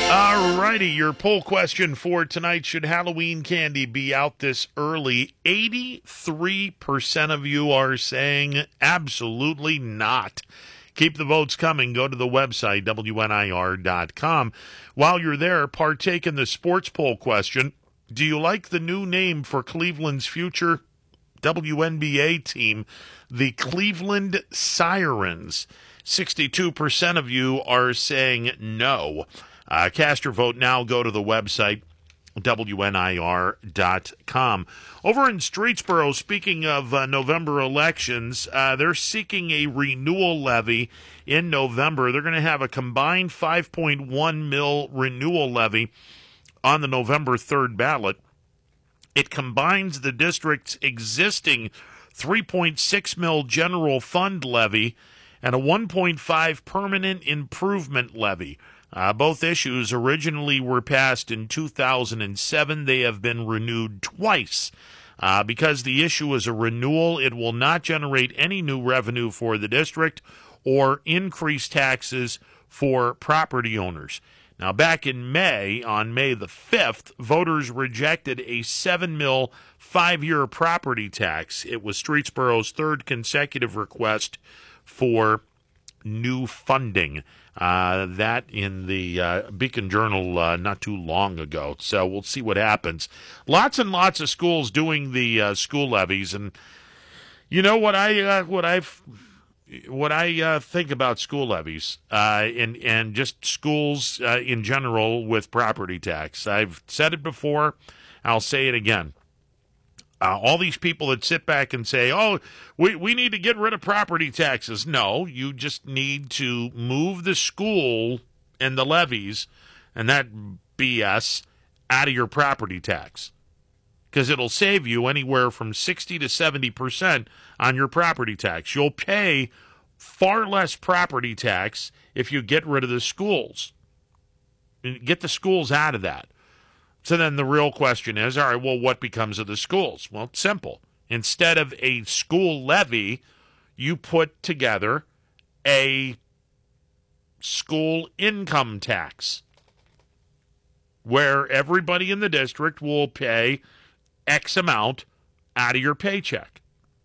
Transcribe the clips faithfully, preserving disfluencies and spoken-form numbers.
All righty, your poll question for tonight: should Halloween candy be out this early? eighty-three percent of you are saying absolutely not. Keep the votes coming. Go to the website, W N I R dot com. While you're there, partake in the sports poll question. Do you like the new name for Cleveland's future W N B A team, the Cleveland Sirens? sixty-two percent of you are saying no. Uh, cast your vote now. Go to the website, W N I R dot com. Over in Streetsboro, speaking of uh, November elections, uh, they're seeking a renewal levy in November. They're going to have a combined five point one mil renewal levy on the November third ballot. It combines the district's existing three point six mil general fund levy and a one point five permanent improvement levy. Uh, both issues originally were passed in two thousand seven. They have been renewed twice. Uh, because the issue is a renewal, it will not generate any new revenue for the district or increase taxes for property owners. Now, back in May, on May the fifth, voters rejected a seven mil five-year property tax. It was Streetsboro's third consecutive request for new funding. Uh, that in the uh, Beacon Journal uh, not too long ago. So we'll see what happens. Lots and lots of schools doing the uh, school levies, and you know what I uh, what I've what I uh, think about school levies uh, and and just schools uh, in general with property tax. I've said it before. I'll say it again. Uh, all these people that sit back and say, oh, we, we need to get rid of property taxes. No, you just need to move the school and the levies and that B S out of your property tax, because it'll save you anywhere from sixty to seventy percent on your property tax. You'll pay far less property tax if you get rid of the schools. Get the schools out of that. So then the real question is, all right, well, what becomes of the schools? Well, it's simple. Instead of a school levy, you put together a school income tax where everybody in the district will pay X amount out of your paycheck.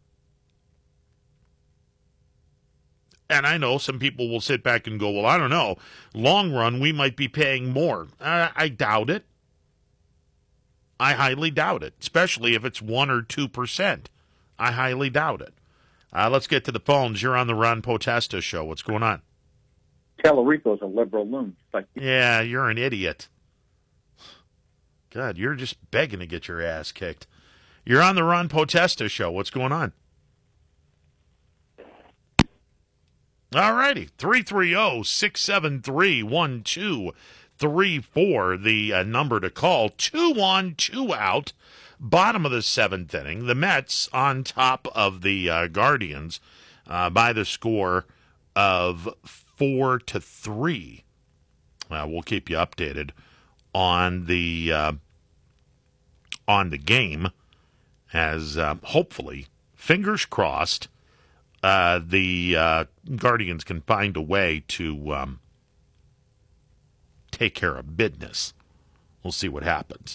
And I know some people will sit back and go, well, I don't know. Long run, we might be paying more. Uh, I doubt it. I highly doubt it, especially if it's one or two percent. I highly doubt it. Uh, let's get to the phones. You're on the Ron Potesta show. What's going on? Tellerico's a liberal loon. Like, yeah, you're an idiot. God, you're just begging to get your ass kicked. You're on the Ron Potesta show. What's going on? All righty. three three zero, six seven three, one two three four, the uh, number to call. Two on, two out. Bottom of the seventh inning. The Mets on top of the uh, Guardians uh, by the score of four to three. Uh, we'll keep you updated on the uh, on the game as uh, hopefully, fingers crossed, uh, the uh, Guardians can find a way to um, take care of business. We'll see what happens.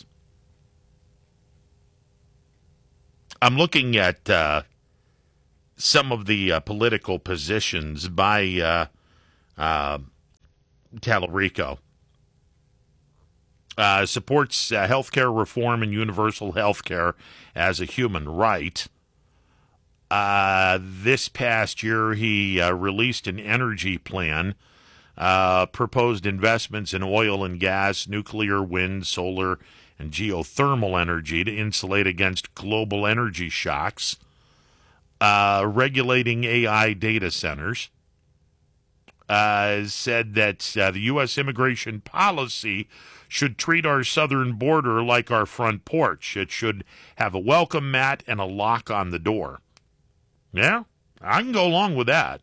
I'm looking at uh, some of the uh, political positions by uh, uh, Tallarico. Uh, supports uh, health care reform and universal health care as a human right. Uh, this past year, he uh, released an energy plan. Uh, proposed investments in oil and gas, nuclear, wind, solar, and geothermal energy to insulate against global energy shocks. Uh, regulating A I data centers. Uh, said that uh, the U S immigration policy should treat our southern border like our front porch. It should have a welcome mat and a lock on the door. Yeah, I can go along with that.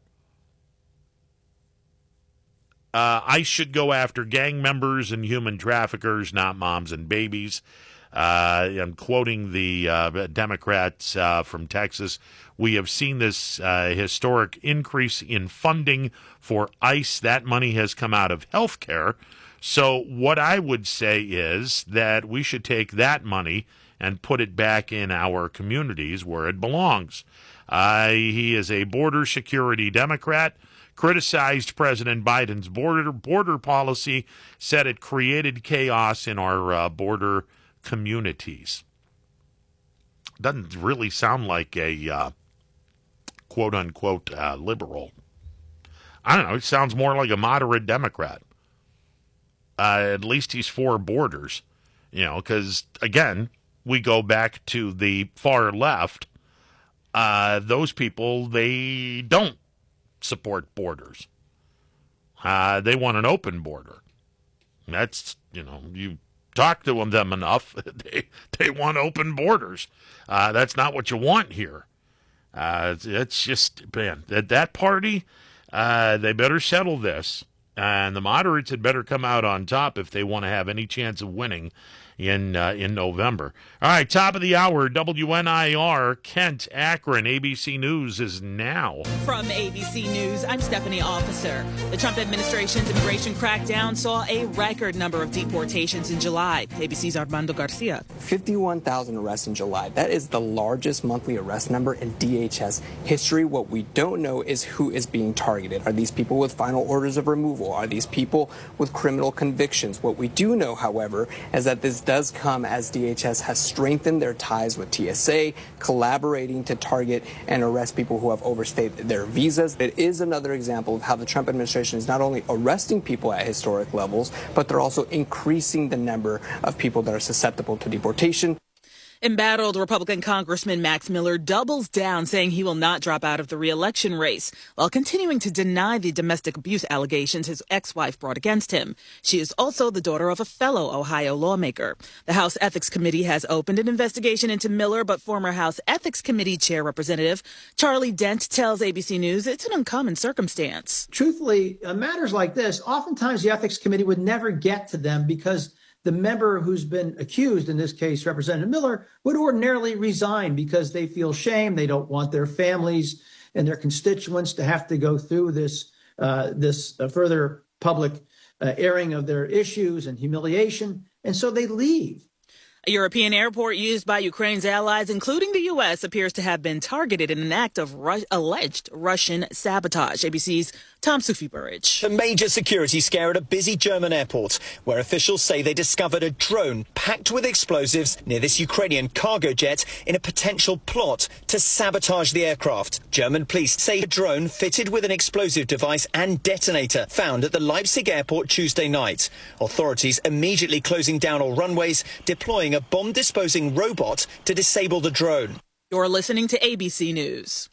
Uh, ICE should go after gang members and human traffickers, not moms and babies. Uh, I'm quoting the uh, Democrats uh, from Texas. We have seen this uh, historic increase in funding for ICE. That money has come out of health care. So what I would say is that we should take that money and put it back in our communities where it belongs. Uh, he is a border security Democrat, criticized President Biden's border border policy, said it created chaos in our uh, border communities. Doesn't really sound like a uh, quote-unquote uh, liberal. I don't know. It sounds more like a moderate Democrat. Uh, at least he's for borders, you know, because, again, we go back to the far left. Uh, those people, they don't support borders. Uh, they want an open border. That's, you know, you talk to them, them enough, they they want open borders. Uh, that's not what you want here. Uh, it's, it's just, man, that, that party, uh, they better settle this. And the moderates had better come out on top if they want to have any chance of winning in uh, in November. All right, top of the hour, W N I R, Kent, Akron, A B C News is now. From A B C News, I'm Stephanie Officer. The Trump administration's immigration crackdown saw a record number of deportations in July. A B C's Armando Garcia. fifty-one thousand arrests in July. That is the largest monthly arrest number in D H S history. What we don't know is who is being targeted. Are these people with final orders of removal? Are these people with criminal convictions? What we do know, however, is that this does come as D H S has strengthened their ties with T S A, collaborating to target and arrest people who have overstayed their visas. It is another example of how the Trump administration is not only arresting people at historic levels, but they're also increasing the number of people that are susceptible to deportation. Embattled Republican Congressman Max Miller doubles down, saying he will not drop out of the re-election race, while continuing to deny the domestic abuse allegations his ex-wife brought against him. She is also the daughter of a fellow Ohio lawmaker. The House Ethics Committee has opened an investigation into Miller, but former House Ethics Committee Chair Representative Charlie Dent tells A B C News it's an uncommon circumstance. Truthfully, uh, matters like this, oftentimes the Ethics Committee would never get to them because the member who's been accused, in this case, Representative Miller, would ordinarily resign because they feel shame. They don't want their families and their constituents to have to go through this uh, this uh, further public uh, airing of their issues and humiliation. And so they leave. A European airport used by Ukraine's allies, including the U S, appears to have been targeted in an act of Ru- alleged Russian sabotage. A B C's Tom Sufi-Burridge. A major security scare at a busy German airport, where officials say they discovered a drone packed with explosives near this Ukrainian cargo jet in a potential plot to sabotage the aircraft. German police say a drone fitted with an explosive device and detonator found at the Leipzig airport Tuesday night. Authorities immediately closing down all runways, deploying a bomb-disposing robot to disable the drone. You're listening to A B C News.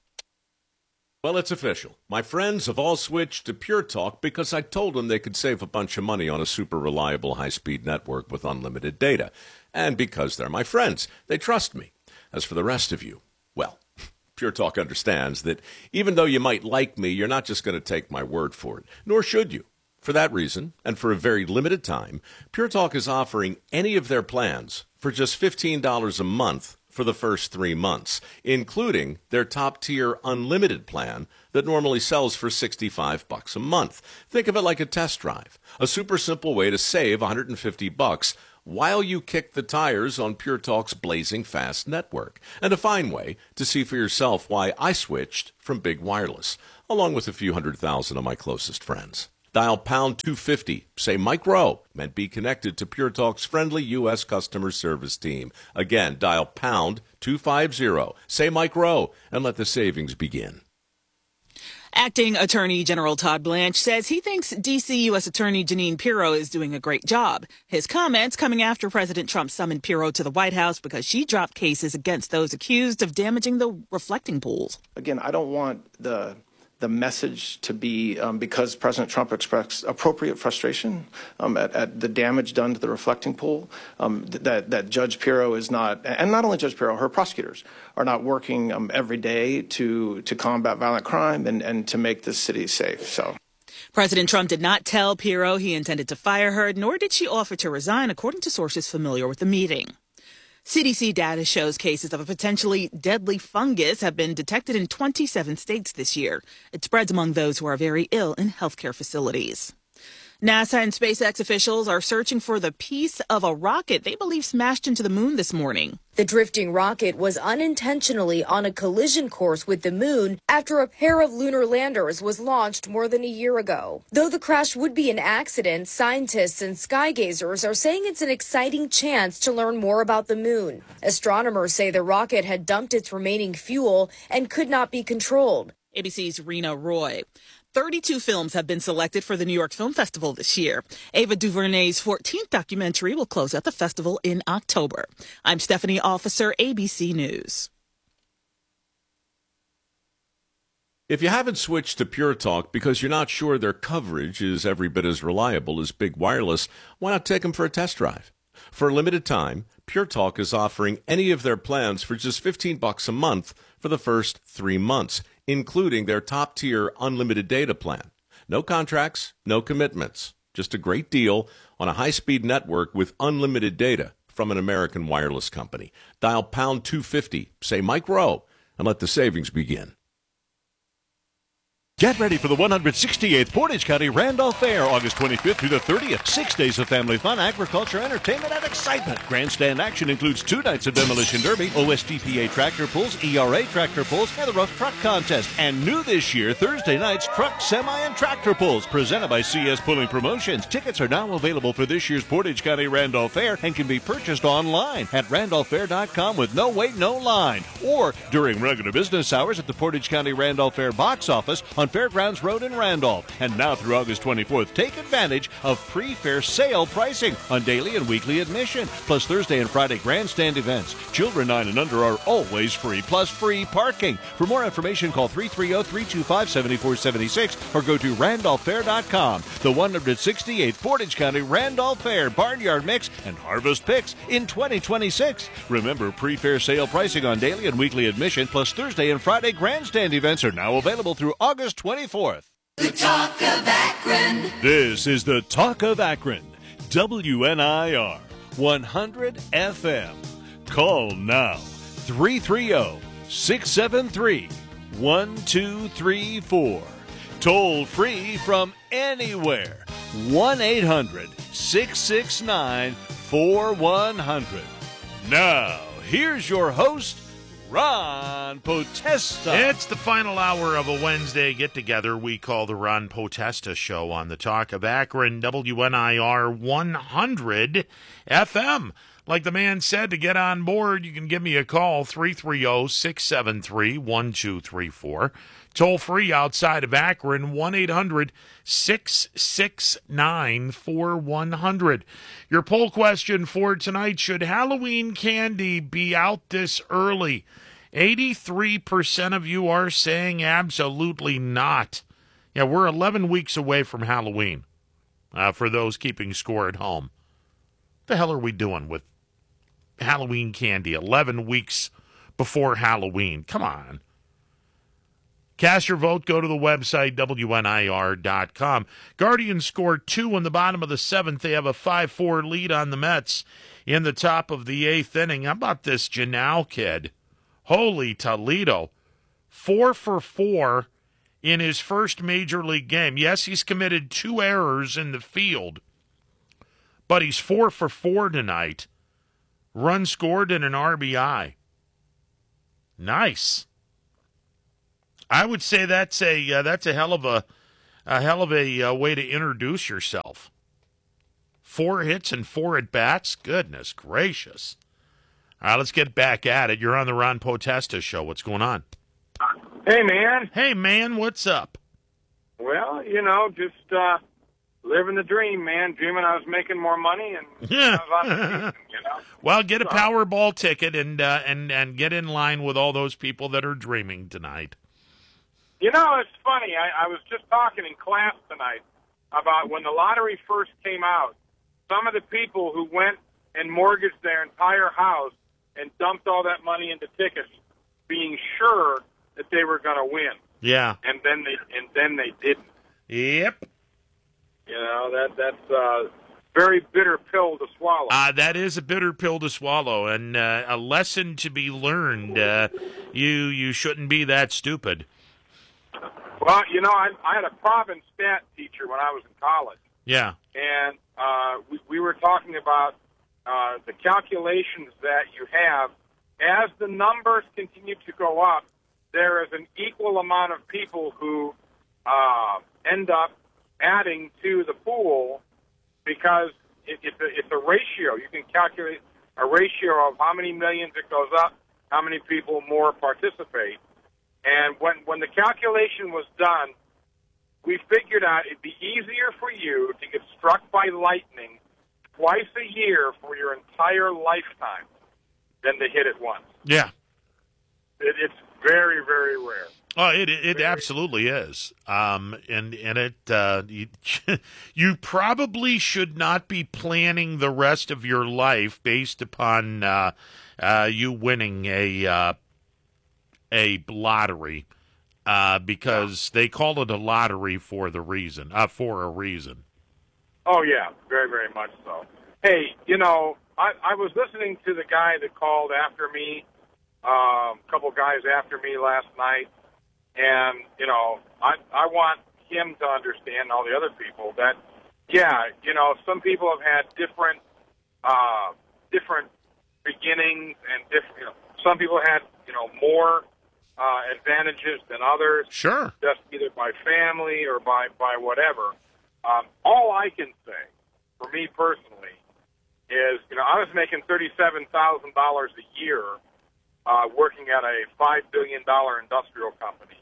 Well, it's official. My friends have all switched to Pure Talk because I told them they could save a bunch of money on a super reliable high-speed network with unlimited data. And because they're my friends, they trust me. As for the rest of you, well, Pure Talk understands that even though you might like me, you're not just going to take my word for it, nor should you. For that reason, and for a very limited time, Pure Talk is offering any of their plans for just fifteen dollars a month for the first three months, including their top-tier unlimited plan that normally sells for sixty-five bucks a month. Think of it like a test drive, a super simple way to save one hundred fifty bucks while you kick the tires on Pure Talk's blazing fast network, and a fine way to see for yourself why I switched from Big Wireless, along with a few hundred thousand of my closest friends. Dial pound two fifty, say Mike Rowe, and be connected to Pure Talk's friendly U S customer service team. Again, dial pound two fifty, say Mike Rowe, and let the savings begin. Acting Attorney General Todd Blanche says he thinks D C U S Attorney Jeanine Pirro is doing a great job. His comments coming after President Trump summoned Pirro to the White House because she dropped cases against those accused of damaging the reflecting pools. Again, I don't want the the message to be um, because President Trump expressed appropriate frustration um, at, at the damage done to the reflecting pool, um, that, that Judge Pirro is not, and not only Judge Pirro, her prosecutors are not working um, every day to, to combat violent crime and, and to make this city safe. So. President Trump did not tell Pirro he intended to fire her, nor did she offer to resign, according to sources familiar with the meeting. C D C data shows cases of a potentially deadly fungus have been detected in twenty-seven states this year. It spreads among those who are very ill in healthcare facilities. NASA and SpaceX officials are searching for the piece of a rocket they believe smashed into the moon this morning. The drifting rocket was unintentionally on a collision course with the moon after a pair of lunar landers was launched more than a year ago. Though the crash would be an accident, scientists and skygazers are saying it's an exciting chance to learn more about the moon. Astronomers say the rocket had dumped its remaining fuel and could not be controlled. A B C's Rena Roy. thirty-two films have been selected for the New York Film Festival this year. Ava DuVernay's fourteenth documentary will close out the festival in October. I'm Stephanie Officer, A B C News. If you haven't switched to Pure Talk because you're not sure their coverage is every bit as reliable as Big Wireless, why not take them for a test drive? For a limited time, Pure Talk is offering any of their plans for just fifteen bucks a month for the first three months, including their top-tier unlimited data plan. No contracts, no commitments. Just a great deal on a high-speed network with unlimited data from an American wireless company. Dial pound two fifty, say Mike Rowe, and let the savings begin. Get ready for the one hundred sixty-eighth Portage County Randolph Fair, August twenty-fifth through the thirtieth. Six days of family fun, agriculture, entertainment, and excitement. Grandstand action includes two nights of Demolition Derby, O S D P A tractor pulls, E R A tractor pulls, and the Rough Truck Contest. And new this year, Thursday nights, truck, semi, and tractor pulls, presented by C S Pulling Promotions. Tickets are now available for this year's Portage County Randolph Fair and can be purchased online at randolph fair dot com with no wait, no line. Or during regular business hours at the Portage County Randolph Fair box office on Fairgrounds Road in Randolph. And now through August twenty-fourth, take advantage of pre-fair sale pricing on daily and weekly admission, plus Thursday and Friday grandstand events. Children nine and under are always free, plus free parking. For more information, call three three zero, three two five, seven four seven six or go to randolph fair dot com. The one hundred sixty-eighth Portage County Randolph Fair Barnyard Mix and Harvest Picks in twenty twenty-six. Remember, pre-fair sale pricing on daily and weekly admission, plus Thursday and Friday grandstand events are now available through August twenty-fourth. The Talk of Akron. This is the Talk of Akron. W N I R one hundred F M. Call now three three zero, six seven three, one two three four. Toll free from anywhere. one eight hundred, six six nine, four one zero zero. Now, here's your host, Ron Potesta. It's the final hour of a Wednesday get-together we call the Ron Potesta Show on the Talk of Akron, W N I R one hundred F M. Like the man said, to get on board, you can give me a call, three three zero, six seven three, one two three four. Toll free outside of Akron, one eight hundred, six six nine, four one zero zero. Your poll question for tonight, should Halloween candy be out this early? eighty-three percent of you are saying absolutely not. Yeah, we're eleven weeks away from Halloween, uh, for those keeping score at home. What the hell are we doing with Halloween candy eleven weeks before Halloween? Come on. Cast your vote. Go to the website, W N I R dot com. Guardians scored two in the bottom of the seventh. They have a five four lead on the Mets in the top of the eighth inning. How about this Janelle kid? Holy Toledo. Four for four in his first major league game. Yes, he's committed two errors in the field, but he's four for four tonight. Run scored and an R B I. Nice. I would say that's a uh, that's a hell of a a hell of a uh, way to introduce yourself. Four hits and four at bats. Goodness gracious! All right, let's get back at it. You're on the Ron Potesta Show. What's going on? Hey man. Hey man, what's up? Well, you know, just uh, living the dream, man. Dreaming I was making more money and Yeah. I was on the season, you know. Well, get a So- Powerball ticket and uh, and and get in line with all those people that are dreaming tonight. You know, it's funny. I, I was just talking in class tonight about when the lottery first came out, some of the people who went and mortgaged their entire house and dumped all that money into tickets, being sure that they were going to win. Yeah. And then they and then they didn't. Yep. You know, that that's a very bitter pill to swallow. Uh, that is a bitter pill to swallow, and uh, a lesson to be learned. Uh, you you shouldn't be that stupid. Well, you know, I, I had a province stat teacher when I was in college, Yeah. And uh, we, we were talking about uh, the calculations that you have. As the numbers continue to go up, there is an equal amount of people who uh, end up adding to the pool because it, it's, a, it's a ratio. You can calculate a ratio of how many millions it goes up, how many people more participate. And when, when the calculation was done, we figured out it'd be easier for you to get struck by lightning twice a year for your entire lifetime than to hit it once. Yeah. It, it's very, very rare. Oh, it it absolutely is. Um, and and it uh, you, you probably should not be planning the rest of your life based upon uh, uh, you winning a uh, a lottery, uh, because they call it a lottery for the reason uh, for a reason. Oh yeah, very, very much so. Hey, you know, I, I was listening to the guy that called after me, um, a couple guys after me last night. And, you know, I I want him to understand, all the other people, that, yeah, you know, some people have had different uh, different beginnings and different, you know, some people had, you know, more uh, advantages than others. Sure. Just either by family or by, by whatever. Um, all I can say, for me personally, is, you know, I was making thirty-seven thousand dollars a year uh, working at a five billion dollars industrial company.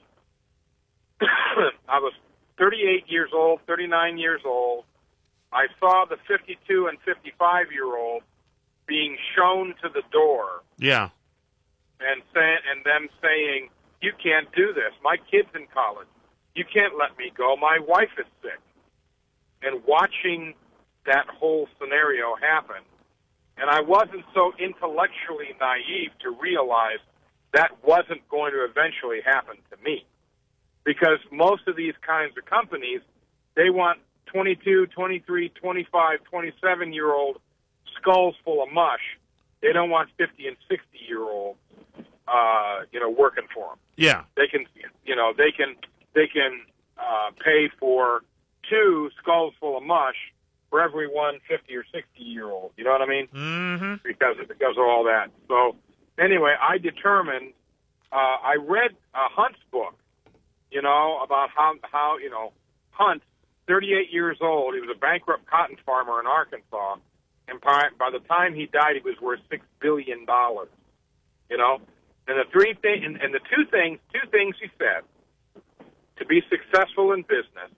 I was thirty-eight years old, thirty-nine years old. I saw the fifty-two and fifty-five-year-old being shown to the door. Yeah. And say, and them saying, you can't do this. My kid's in college. You can't let me go. My wife is sick. And watching that whole scenario happen. And I wasn't so intellectually naive to realize that wasn't going to eventually happen to me. Because most of these kinds of companies, they want twenty-two, twenty-three, twenty-five, twenty-seven-year-old skulls full of mush. They don't want fifty and sixty-year-olds, uh, you know, working for them. Yeah. They can, you know, they can, they can uh, pay for two skulls full of mush for every one fifty or sixty-year-old. You know what I mean? Mm-hmm. Because of, because of all that. So anyway, I determined. Uh, I read uh, Hunt's book. You know, about how, how, you know, Hunt, thirty-eight years old, he was a bankrupt cotton farmer in Arkansas, and by, by the time he died, he was worth six billion dollars, you know? And the three things, and, and the two things, two things he said, to be successful in business,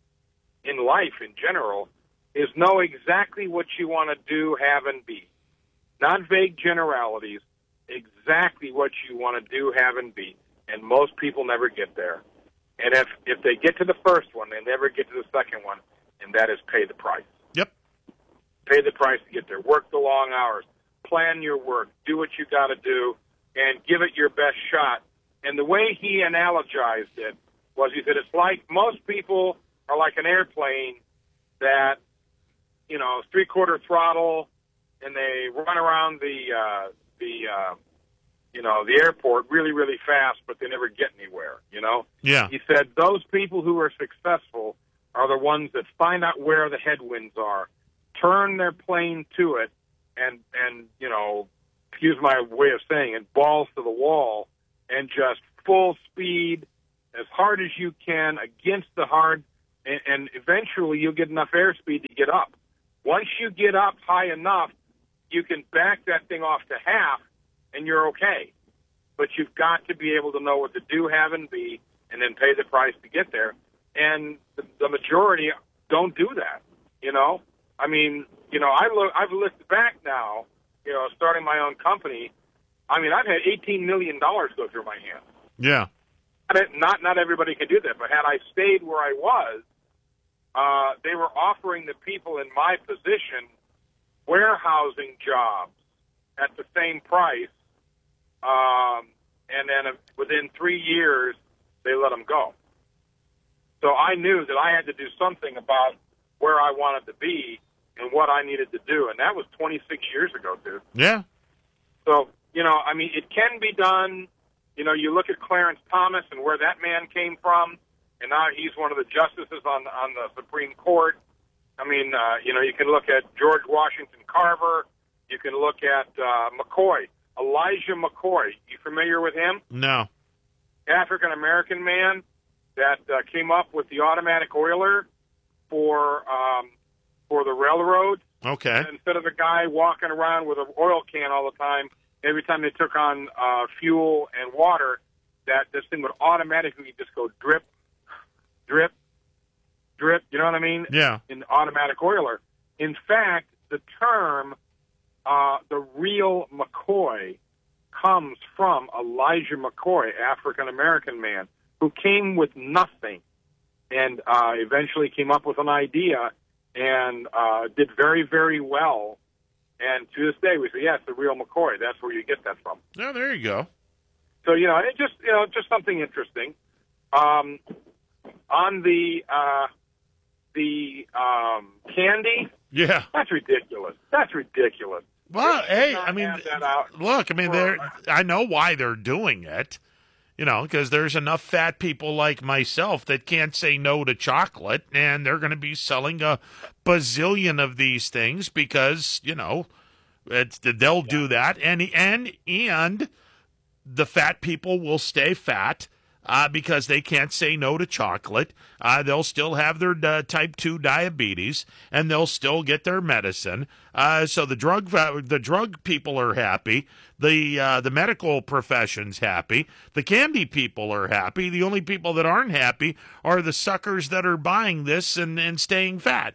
in life in general, is know exactly what you want to do, have, and be. Not vague generalities, exactly what you want to do, have, and be. And most people never get there. And if, if they get to the first one, they never get to the second one, and that is pay the price. Yep. Pay the price to get there. Work the long hours. Plan your work. Do what you got to do, and give it your best shot. And the way he analogized it was, he said, it's like most people are like an airplane that, you know, three-quarter throttle, and they run around the, uh, the, uh, you know, the airport really, really fast, but they never get anywhere, you know? Yeah. He said those people who are successful are the ones that find out where the headwinds are, turn their plane to it, and, and you know, excuse my way of saying it, balls to the wall, and just full speed, as hard as you can, against the hard, and, and eventually you'll get enough airspeed to get up. Once you get up high enough, you can back that thing off to half, and you're okay. But you've got to be able to know what to do, have, and be, and then pay the price to get there. And the, the majority don't do that, you know? I mean, you know, I look, I've looked back now, you know, starting my own company. I mean, I've had eighteen million dollars go through my hands. Yeah. Not, not everybody can do that, but had I stayed where I was, uh, they were offering the people in my position warehousing jobs at the same price. Um, and then uh, within three years, they let them go. So I knew that I had to do something about where I wanted to be and what I needed to do. And that was twenty-six years ago, dude. Yeah. So, you know, I mean, it can be done. You know, you look at Clarence Thomas and where that man came from, and now he's one of the justices on, on the Supreme Court. I mean, uh, you know, you can look at George Washington Carver. You can look at uh, McCoy, Elijah McCoy. You familiar with him? No. African-American man that uh, came up with the automatic oiler for um, for the railroad. Okay. And instead of a guy walking around with an oil can all the time, every time they took on uh, fuel and water, that this thing would automatically just go drip, drip, drip. You know what I mean? Yeah. In the automatic oiler. In fact, the term, uh, the real McCoy, comes from Elijah McCoy, African-American man, who came with nothing and uh, eventually came up with an idea and uh, did very, very well. And to this day, we say, yeah, it's the real McCoy. That's where you get that from. Yeah, there you go. So, you know, it just, you know, just something interesting. Um, on the, uh, the um, candy, yeah, that's ridiculous. That's ridiculous. Well, They should hey, not I mean, have that out look, I mean, for- they're, I know why they're doing it, you know, because there's enough fat people like myself that can't say no to chocolate, and they're going to be selling a bazillion of these things because, you know, it's, they'll do that, and and and the fat people will stay fat. Uh, because they can't say no to chocolate. Uh, they'll still have their uh, type two diabetes, and they'll still get their medicine. Uh, so the drug the drug people are happy. The uh, the medical profession's happy. The candy people are happy. The only people that aren't happy are the suckers that are buying this and, and staying fat.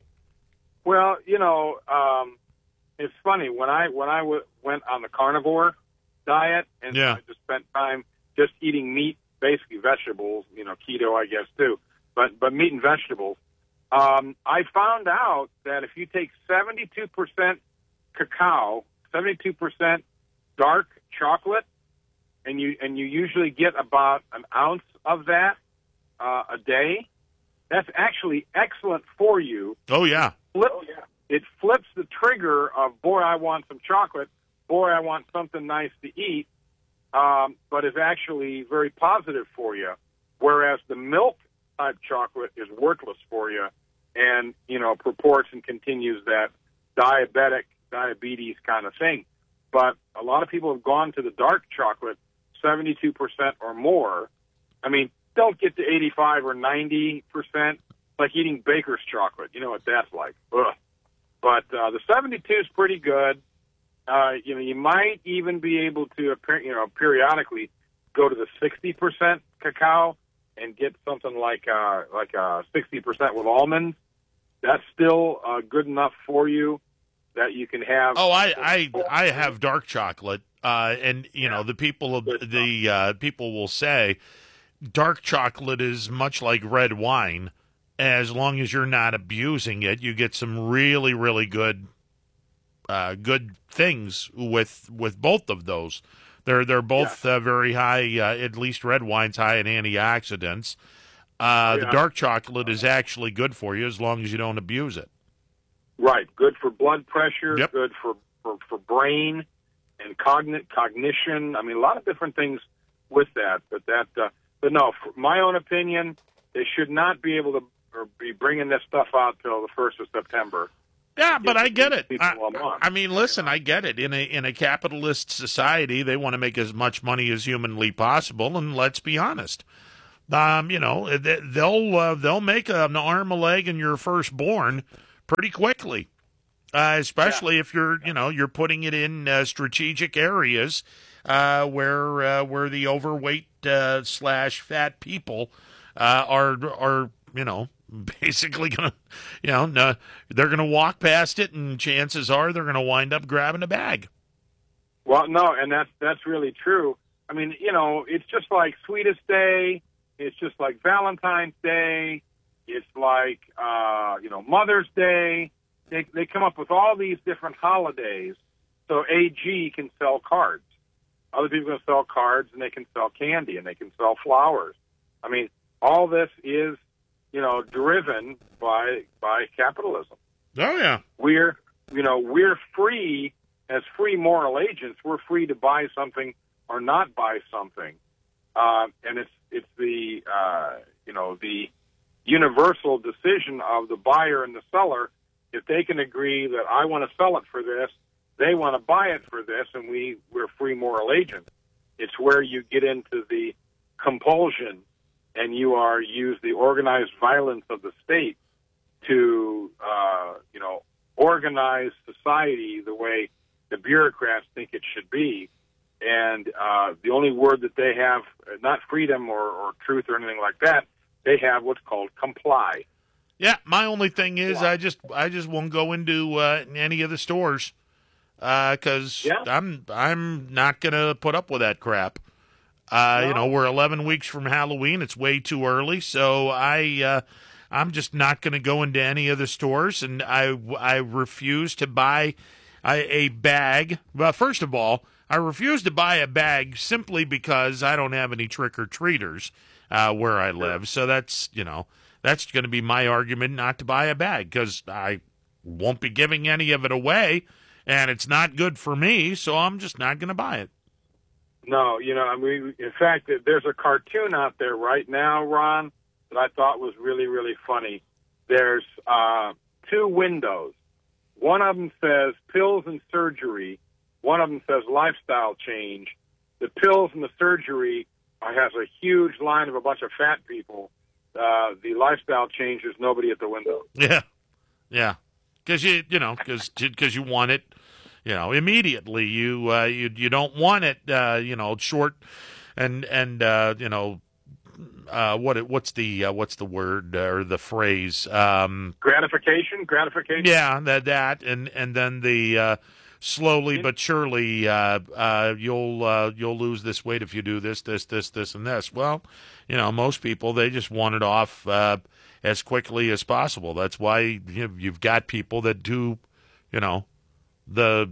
Well, you know, um, it's funny when I when I w- went on the carnivore diet and Yeah. I just spent time just eating meat, basically vegetables, you know, keto, I guess too, but but meat and vegetables. Um, I found out that if you take seventy-two percent cacao, seventy-two percent dark chocolate, and you and you usually get about an ounce of that uh, a day, that's actually excellent for you. Oh yeah, Flip, it flips the trigger of, boy, I want some chocolate, boy, I want something nice to eat, um, but is actually very positive for you, whereas the milk-type chocolate is worthless for you and, you know, purports and continues that diabetic, diabetes kind of thing. But a lot of people have gone to the dark chocolate, seventy-two percent or more. I mean, don't get to eighty-five or ninety percent, like eating baker's chocolate. You know what that's like. Ugh. But uh, the seventy-two is pretty good. Uh, you know, you might even be able to, you know, periodically go to the sixty percent cacao and get something like uh, like uh, sixty percent with almonds. That's still uh, good enough for you that you can have. Oh, I I, I have dark chocolate, uh, and you know the people of the uh, people will say dark chocolate is much like red wine. As long as you're not abusing it, you get some really really good uh, good things with with both of those. They're they're both uh, very high. Uh, at least red wine's high in antioxidants. Uh, Yeah. The dark chocolate is actually good for you as long as you don't abuse it. Right, good for blood pressure, Yep. good for, for, for brain and cogn- cognition. I mean, a lot of different things with that. But that, uh, but no, for my own opinion, they should not be able to or be bringing this stuff out till the first of September. Yeah, but I get it. People I, a month. I mean, listen, I get it. In a in a capitalist society, they want to make as much money as humanly possible, and let's be honest. Um, you know, they- they'll uh, they'll make an arm, a leg, and your firstborn pretty quickly, uh, especially if you're you know you're putting it in uh, strategic areas uh, where uh, where the overweight uh, slash fat people uh, are are you know. basically gonna, you know, no, they're gonna walk past it, and chances are they're gonna wind up grabbing a bag. Well, no, and that's that's really true. I mean, you know, it's just like Sweetest Day. It's just like Valentine's Day. It's like uh, you know Mother's Day. They they come up with all these different holidays so A G can sell cards. Other people can sell cards, and they can sell candy, and they can sell flowers. I mean, all this is, you know, driven by by capitalism. Oh yeah, We're, you know, we're free as free moral agents. We're free to buy something or not buy something, uh, and it's it's the uh, you know the universal decision of the buyer and the seller. If they can agree that I want to sell it for this, they want to buy it for this, and we, we're free moral agents. It's where you get into the compulsion and you are use the organized violence of the state to, uh, you know, organize society the way the bureaucrats think it should be. And uh, the only word that they have, not freedom or, or truth or anything like that, they have what's called comply. Yeah, my only thing is I just I just won't go into uh, any of the stores because uh, yeah. I'm I'm not gonna put up with that crap. Uh, no. You know, we're eleven weeks from Halloween. It's way too early, so I uh, I'm just not gonna go into any of the stores, and I I refuse to buy a, a bag. Well, first of all, I refuse to buy a bag simply because I don't have any trick or treaters uh, where I live. So that's you know. That's going to be my argument not to buy a bag because I won't be giving any of it away, and it's not good for me, so I'm just not going to buy it. No, you know, I mean, in fact, there's a cartoon out there right now, Ron, that I thought was really, really funny. There's uh, two windows. One of them says pills and surgery. One of them says lifestyle change. The pills and the surgery has a huge line of a bunch of fat people. Uh, the lifestyle change, there's nobody at the window. Yeah, yeah, because you you know because because you want it, you know, immediately. You uh, you you don't want it, uh, you know, short, and and uh, you know, uh, what what's the uh, what's the word or the phrase? Um, gratification, gratification. Yeah, that that and and then the. Uh, Slowly but surely, uh, uh, you'll uh, you'll lose this weight if you do this, this, this, this, and this. Well, you know, most people, they just want it off uh, as quickly as possible. That's why you know, you've got people that do, you know, the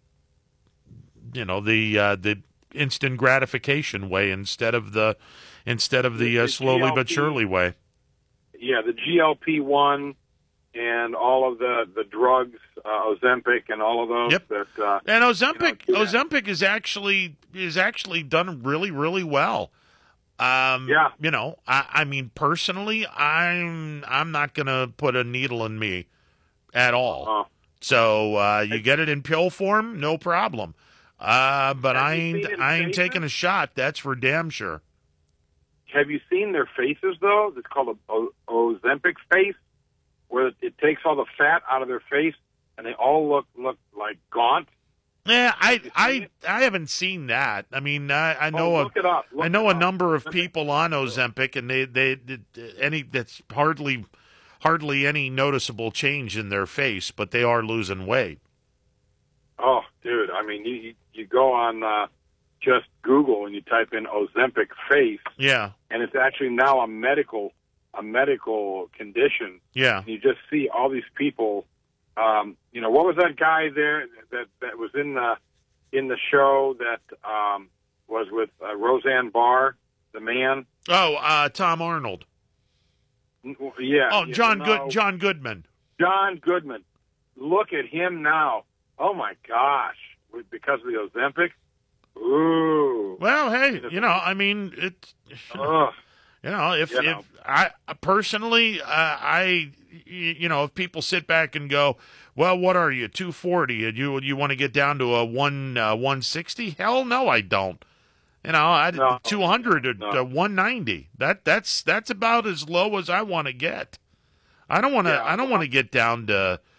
you know the uh, the instant gratification way instead of the instead of the, the uh, slowly G L P, but surely way. Yeah, the G L P one. And all of the, the drugs, uh, Ozempic, and all of those. Yep. That, uh, and Ozempic, you know, Ozempic is actually is actually done really, really well. Um, yeah. You know, I, I mean, personally, I'm I'm not going to put a needle in me at all. Uh-huh. So uh, you get it in pill form, no problem. Uh, but I ain't I ain't taking a shot. That's for damn sure. Have you seen their faces though? It's called a o- Ozempic face. Where it takes all the fat out of their face, and they all look look like gaunt. Yeah, I I I haven't seen that. I mean, I, I know oh, look a it up. Look I know it a up. number of people on Ozempic, and they they, they any that's hardly hardly any noticeable change in their face, but they are losing weight. Oh, dude! I mean, you you go on uh, just Google and you type in Ozempic face. Yeah, and it's actually now a medical. a medical condition. Yeah. And you just see all these people, um, you know, what was that guy there that, that was in the, in the show that um, was with uh, Roseanne Barr, the man? Oh, uh, Tom Arnold. Yeah. Oh, John you know, Good, John Goodman. John Goodman. Look at him now. Oh, my gosh. Because of the Ozempic? Ooh. Well, hey, you know, I mean, it's... Ugh. You know, if, you know. if I personally, uh, I, you know, if people sit back and go, well, what are you, two forty, and you you want to get down to a one uh, one sixty? Hell no, I don't. You know, I no. two hundred to, no. to one ninety. That that's that's about as low as I want to get. I don't want to. Yeah, I don't want to get down to